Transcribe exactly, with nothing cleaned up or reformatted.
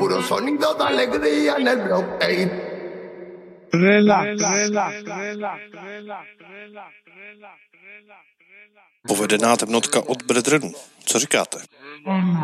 puro sonido de alegría en el bloque. Relax, relax, relax, relax, relax, relax. Povedená temnotka od Brethren. Co říkáte?